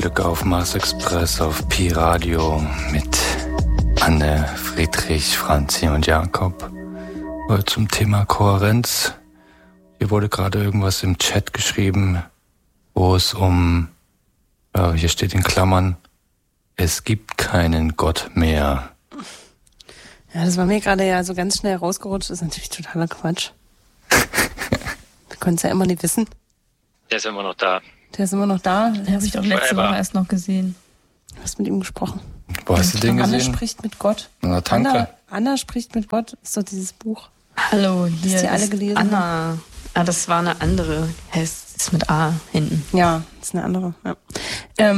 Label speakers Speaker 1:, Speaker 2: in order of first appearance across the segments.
Speaker 1: Glück auf Mars Express auf Pi Radio mit Anne, Friedrich, Franzi und Jakob. Zum Thema Kohärenz. Hier wurde gerade irgendwas im Chat geschrieben, wo es hier steht in Klammern, es gibt keinen Gott mehr.
Speaker 2: Ja, das war mir gerade ja so ganz schnell rausgerutscht. Das ist natürlich totaler Quatsch. Wir können es ja immer nicht wissen.
Speaker 3: Der ist immer noch da.
Speaker 2: Der ist immer noch da.
Speaker 4: Den habe ich doch letzte Woche erst noch gesehen.
Speaker 2: Du hast mit ihm gesprochen.
Speaker 1: Wo hast du den gesehen?
Speaker 2: Anna spricht mit Gott.
Speaker 1: Na, danke.
Speaker 2: Anna spricht mit Gott. Ist doch dieses Buch.
Speaker 4: Hallo, hier
Speaker 2: Hast du die alle gelesen?
Speaker 4: Anna. Ah, das war eine andere. Ist mit A hinten.
Speaker 2: Ja, ist eine andere. Ja.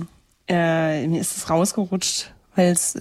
Speaker 2: Mir ist es rausgerutscht, weil es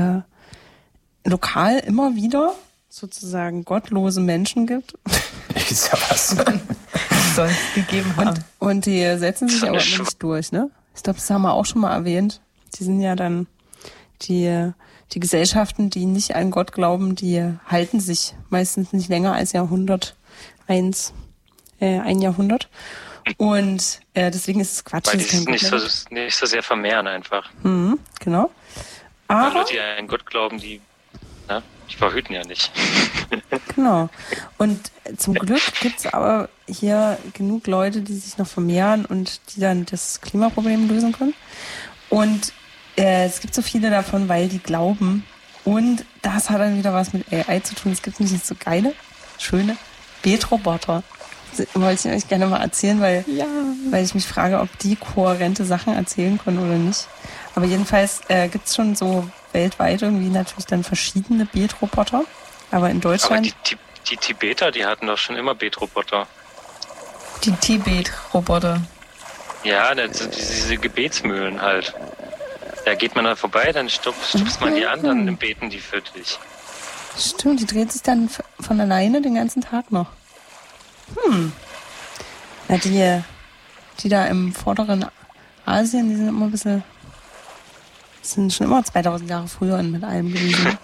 Speaker 2: lokal immer wieder sozusagen gottlose Menschen gibt.
Speaker 1: Ist ja was.
Speaker 4: Soll es gegeben haben.
Speaker 2: Und die setzen sich aber immer nicht durch, ne? Ich glaube, das haben wir auch schon mal erwähnt. Die sind ja dann, die Gesellschaften, die nicht an Gott glauben, die halten sich meistens nicht länger als ein Jahrhundert. Und deswegen ist es Quatsch.
Speaker 3: Weil die sich nicht so sehr vermehren einfach.
Speaker 2: Mhm, genau. Aber
Speaker 3: Leute, die an Gott glauben, die verhüten ja nicht.
Speaker 2: Genau. Und zum Glück gibt's aber hier genug Leute, die sich noch vermehren und die dann das Klimaproblem lösen können. Und es gibt so viele davon, weil die glauben. Und das hat dann wieder was mit AI zu tun. Es gibt nämlich so geile, schöne Betroboter. Das wollte ich euch gerne mal erzählen, weil ich mich frage, ob die kohärente Sachen erzählen können oder nicht. Aber jedenfalls gibt's schon so weltweit irgendwie natürlich dann verschiedene Betroboter. Aber in Deutschland...
Speaker 3: Aber die Tibeter, die hatten doch schon immer Betroboter.
Speaker 4: Die Tibet-Roboter.
Speaker 3: Ja, diese Gebetsmühlen halt. Da geht man da vorbei, dann stupst man die anderen und beten die für dich.
Speaker 2: Stimmt, die dreht sich dann von alleine den ganzen Tag noch. Na, die da im vorderen Asien, die sind immer ein bisschen... sind schon immer 2000 Jahre früher mit allem gewesen.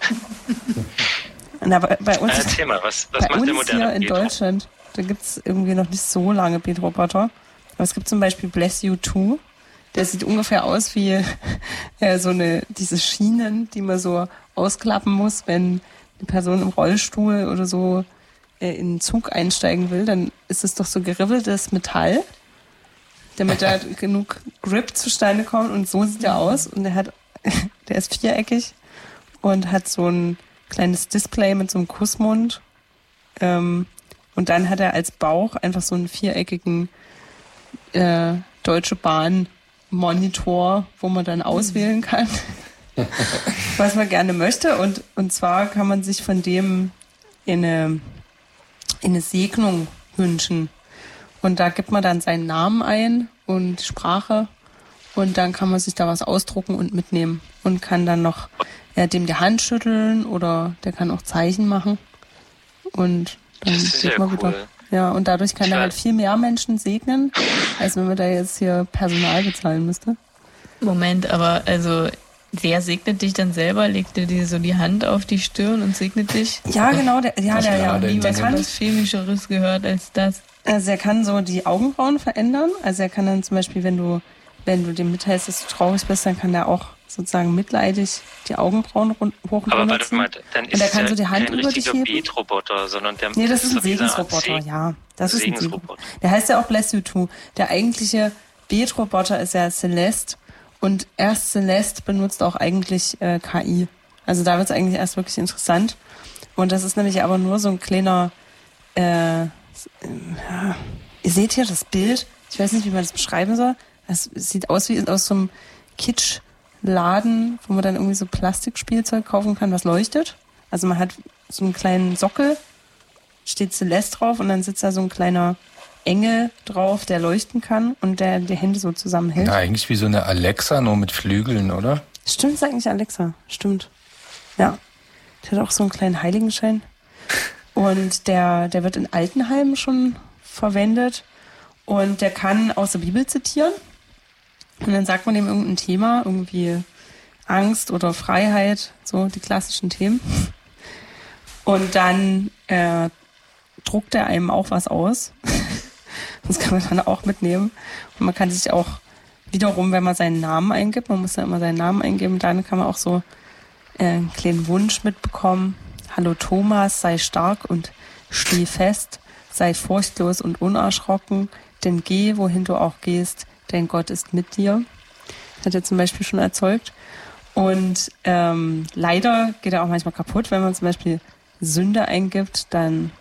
Speaker 2: Und aber bei uns,
Speaker 3: Erzähl mal, was
Speaker 2: bei
Speaker 3: macht
Speaker 2: uns
Speaker 3: der moderne
Speaker 2: hier in
Speaker 3: Petro?
Speaker 2: Deutschland, da gibt's irgendwie noch nicht so lange Betroboter. Aber es gibt zum Beispiel Bless You Too. Der sieht ungefähr aus wie diese Schienen, die man so ausklappen muss, wenn eine Person im Rollstuhl oder so in einen Zug einsteigen will. Dann ist es doch so geribbeltes Metall, damit da genug Grip zustande kommt. Und so sieht er aus. Und der ist viereckig und hat so ein kleines Display mit so einem Kussmund. Und dann hat er als Bauch einfach so einen viereckigen Deutsche Bahn Monitor, wo man dann auswählen kann, was man gerne möchte. Und zwar kann man sich von dem in eine Segnung wünschen. Und da gibt man dann seinen Namen ein und Sprache. Und dann kann man sich da was ausdrucken und mitnehmen. Und kann dann noch dem die Hand schütteln oder der kann auch Zeichen machen. Und dann
Speaker 3: Das ist
Speaker 2: geht
Speaker 3: ja
Speaker 2: man
Speaker 3: cool.
Speaker 2: wieder. Ja, und dadurch kann er halt viel mehr Menschen segnen, als wenn man da jetzt hier Personal bezahlen müsste.
Speaker 4: Moment, aber also wer segnet dich dann selber? Legt er dir so die Hand auf die Stirn und segnet dich?
Speaker 2: Ja, genau. Der
Speaker 4: kann was Chemischeres gehört als das.
Speaker 2: Also er kann so die Augenbrauen verändern. Also er kann dann zum Beispiel, wenn du dem mitteilst, dass du traurig bist, dann kann der auch sozusagen mitleidig die Augenbrauen hoch und
Speaker 3: Aber
Speaker 2: runter
Speaker 3: warte
Speaker 2: ziehen.
Speaker 3: mal, dann
Speaker 2: Und
Speaker 3: ist
Speaker 2: er
Speaker 3: es
Speaker 2: kann
Speaker 3: ja
Speaker 2: so die Hand
Speaker 3: kein
Speaker 2: über dich
Speaker 3: richtiger
Speaker 2: heben.
Speaker 3: Betroboter, sondern der
Speaker 2: Nee, das ist ein
Speaker 3: so dieser
Speaker 2: Segensroboter, ja. Das ist ein
Speaker 3: Segensroboter.
Speaker 2: Der heißt ja auch Bless You Too. Der eigentliche Betroboter ist ja Celeste. Und erst Celeste benutzt auch eigentlich KI. Also da wird es eigentlich erst wirklich interessant. Und das ist nämlich aber nur so ein kleiner, ihr seht hier das Bild, ich weiß nicht, wie man das beschreiben soll. Das sieht aus wie aus so einem Kitsch-Laden, wo man dann irgendwie so Plastikspielzeug kaufen kann, was leuchtet. Also man hat so einen kleinen Sockel, steht Celeste drauf und dann sitzt da so ein kleiner Engel drauf, der leuchten kann und der die Hände so zusammenhält.
Speaker 1: Na, eigentlich wie so eine Alexa, nur mit Flügeln, oder?
Speaker 2: Stimmt, ist eigentlich Alexa. Stimmt. Ja. Der hat auch so einen kleinen Heiligenschein. Und der wird in Altenheimen schon verwendet. Und der kann aus der Bibel zitieren. Und dann sagt man ihm irgendein Thema, irgendwie Angst oder Freiheit, so die klassischen Themen. Und dann druckt er einem auch was aus. Das kann man dann auch mitnehmen. Und man kann sich auch wiederum, wenn man seinen Namen eingibt, man muss ja immer seinen Namen eingeben, dann kann man auch so einen kleinen Wunsch mitbekommen. Hallo Thomas, sei stark und steh fest, sei furchtlos und unerschrocken, denn geh, wohin du auch gehst, dein Gott ist mit dir. Hat er zum Beispiel schon erzeugt. Und leider geht er auch manchmal kaputt, wenn man zum Beispiel Sünde eingibt, dann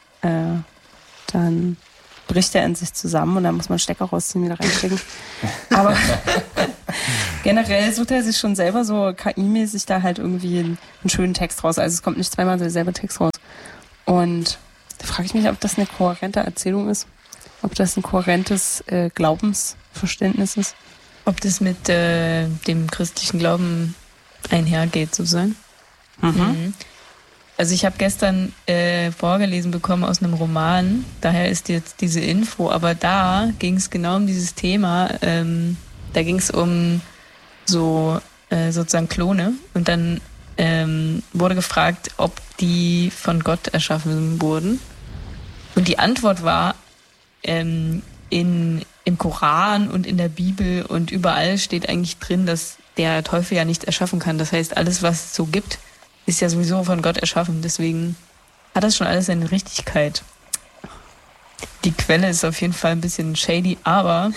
Speaker 2: bricht er in sich zusammen und dann muss man Stecker rausziehen, wieder reinstecken. Aber generell sucht er sich schon selber so KI-mäßig da halt irgendwie einen schönen Text raus. Also es kommt nicht zweimal derselbe Text raus. Und da frage ich mich, ob das eine kohärente Erzählung ist, ob das ein kohärentes Glaubensverständnis ist.
Speaker 4: Ob das mit dem christlichen Glauben einhergeht, sozusagen. Mhm. Also ich habe gestern vorgelesen bekommen aus einem Roman, daher ist jetzt diese Info, aber da ging es genau um dieses Thema, da ging es um so sozusagen Klone und dann wurde gefragt, ob die von Gott erschaffen wurden. Und die Antwort war, im Koran und in der Bibel und überall steht eigentlich drin, dass der Teufel ja nichts erschaffen kann. Das heißt, alles, was es so gibt, ist ja sowieso von Gott erschaffen. Deswegen hat das schon alles seine Richtigkeit. Die Quelle ist auf jeden Fall ein bisschen shady, aber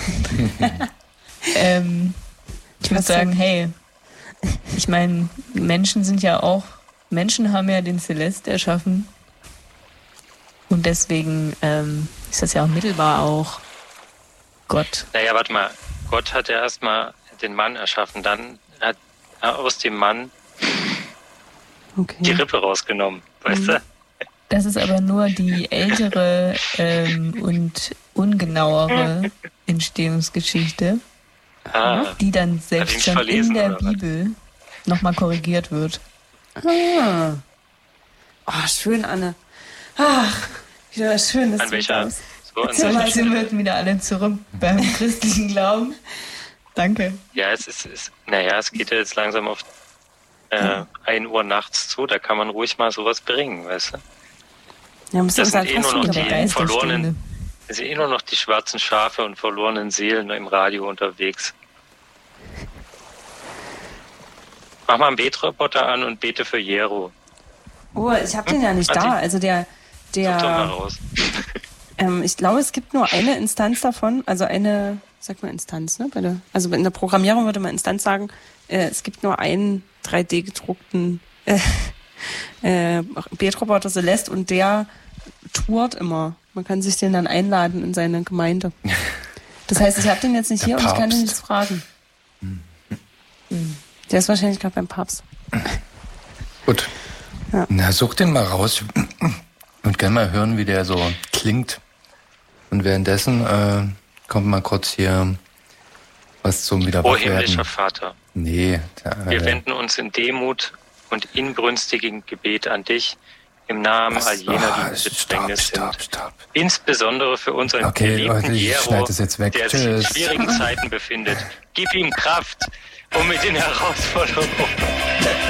Speaker 4: ich würde sagen, hey, ich meine, Menschen haben ja den Celeste erschaffen und deswegen ist das ja auch mittelbar auch Gott.
Speaker 3: Naja, warte mal. Gott hat ja erstmal den Mann erschaffen, dann hat er aus dem Mann die Rippe rausgenommen, weißt du?
Speaker 4: Das ist aber nur die ältere und ungenauere Entstehungsgeschichte, die dann selbst schon in der Bibel nochmal korrigiert wird.
Speaker 2: Ah. Oh, schön, Anne. Ach, wieder schön, dass du das.
Speaker 4: So sind wir wieder alle zurück beim christlichen Glauben. Danke.
Speaker 3: Ja, es geht ja jetzt langsam auf 1 Uhr nachts zu, da kann man ruhig mal sowas bringen, weißt du?
Speaker 2: Ja,
Speaker 3: das sind nur noch die schwarzen Schafe und verlorenen Seelen im Radio unterwegs. Mach mal einen Betroboter an und bete für Jero.
Speaker 2: Oh, ich hab den ja nicht da. Also der
Speaker 3: Such doch mal raus.
Speaker 2: Ich glaube, es gibt nur eine Instanz davon, also eine, sag mal Instanz, ne? Also in der Programmierung würde man Instanz sagen, es gibt nur einen 3D gedruckten Betroboter Celeste und der tourt immer. Man kann sich den dann einladen in seine Gemeinde. Das heißt, ich habe den jetzt nicht hier und ich kann ihn nichts fragen. Der ist wahrscheinlich gerade beim Papst.
Speaker 1: Gut. Ja. Na, such den mal raus und gerne mal hören, wie der so klingt. Und währenddessen kommt mal kurz hier was zum Wiederwachwerden.
Speaker 3: O himmlischer Vater.
Speaker 1: Nee.
Speaker 3: Wir wenden uns in Demut und inbrünstigem Gebet an dich im Namen all jener, die in Bedrängnis sind. Insbesondere für unseren geliebten Jero, der sich in schwierigen Zeiten befindet. Gib ihm Kraft, um mit den Herausforderungen